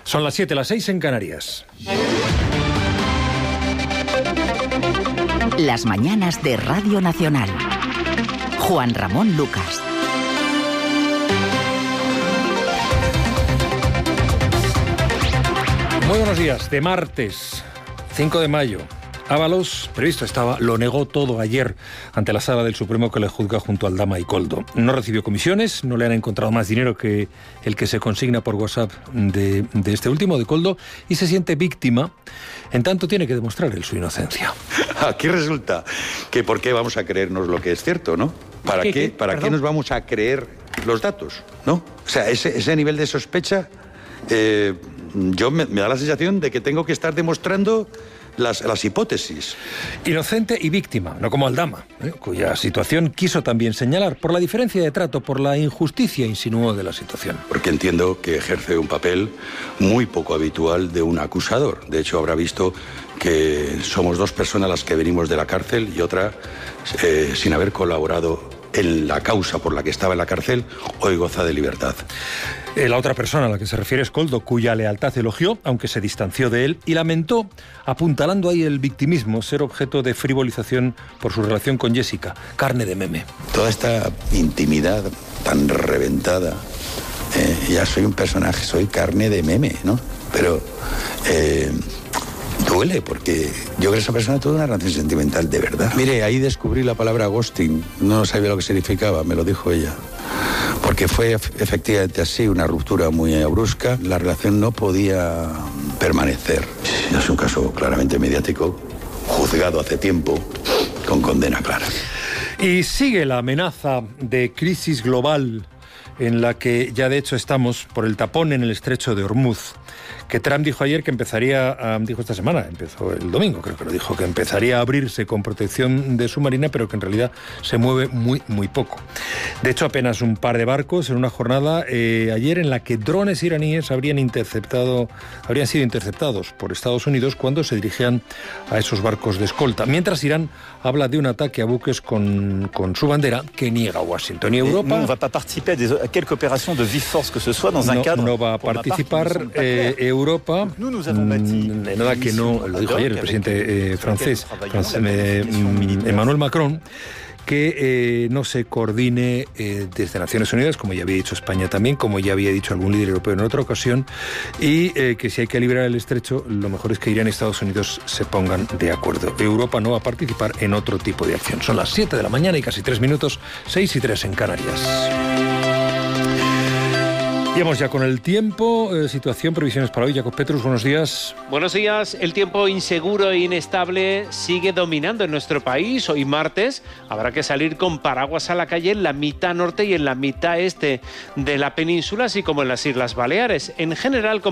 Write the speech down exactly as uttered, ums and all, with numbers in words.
Son las siete, las seis en Canarias. Las mañanas de Radio Nacional. Juan Ramón Lucas. Muy buenos días. De martes, cinco de mayo. Ábalos, previsto estaba, lo negó todo ayer ante la Sala del Supremo que le juzga junto al Dama y Koldo. No recibió comisiones, no le han encontrado más dinero que el que se consigna por WhatsApp de, de este último, de Koldo, y se siente víctima. En tanto tiene que demostrar él su inocencia. Aquí resulta que por qué vamos a creernos lo que es cierto, ¿no? ¿Para qué, qué, ¿para qué nos vamos a creer los datos, no? O sea, ese, ese nivel de sospecha, eh, yo me, me da la sensación de que tengo que estar demostrando Las, las hipótesis. Inocente y víctima, no como Aldama, ¿eh? cuya situación quiso también señalar por la diferencia de trato, por la injusticia, insinuó, de la situación. Porque entiendo que ejerce un papel muy poco habitual de un acusador. De hecho, habrá visto que somos dos personas las que venimos de la cárcel y otra eh, sin haber colaborado en la causa por la que estaba en la cárcel, hoy goza de libertad. La otra persona a la que se refiere es Koldo, cuya lealtad elogió, aunque se distanció de él, y lamentó, apuntalando ahí el victimismo, ser objeto de frivolización por su relación con Jessica, carne de meme. Toda esta intimidad tan reventada, eh, ya soy un personaje, soy carne de meme, ¿no? Pero eh, duele, porque yo creo que esa persona tuvo una relación sentimental de verdad. Mire, ahí descubrí la palabra ghosting, no sabía lo que significaba, me lo dijo ella. Porque fue efectivamente así, una ruptura muy brusca, la relación no podía permanecer. Es un caso claramente mediático, juzgado hace tiempo, con condena clara. Y sigue la amenaza de crisis global en la que ya de hecho estamos por el tapón en el estrecho de Hormuz, que Trump dijo ayer que empezaría, dijo esta semana, empezó el domingo, creo que lo dijo, que empezaría a abrirse con protección de submarina, pero que en realidad se mueve muy, muy poco. De hecho, apenas un par de barcos en una jornada eh, ayer en la que drones iraníes habrían interceptado, habrían sido interceptados por Estados Unidos cuando se dirigían a esos barcos de escolta. Mientras Irán habla de un ataque a buques con, con su bandera que niega Washington. Y Europa no va a participar a quelque opération de vive force que ce soit dans un cadre. No va a participar. Eh, Europa, mm, nada que no, lo dijo ayer el presidente eh, francés, francés eh, Emmanuel Macron, que eh, no se coordine eh, desde Naciones Unidas, como ya había dicho España también, como ya había dicho algún líder europeo en otra ocasión, y eh, que si hay que liberar el estrecho, lo mejor es que Irán y Estados Unidos se pongan de acuerdo. Europa no va a participar en otro tipo de acción. Son las siete de la mañana y casi tres minutos, seis y tres en Canarias. Vamos ya con el tiempo, eh, situación, previsiones para hoy. Jacob Petrus, buenos días. Buenos días. El tiempo inseguro e inestable sigue dominando en nuestro país. Hoy martes habrá que salir con paraguas a la calle en la mitad norte y en la mitad este de la península, así como en las Islas Baleares. En general, con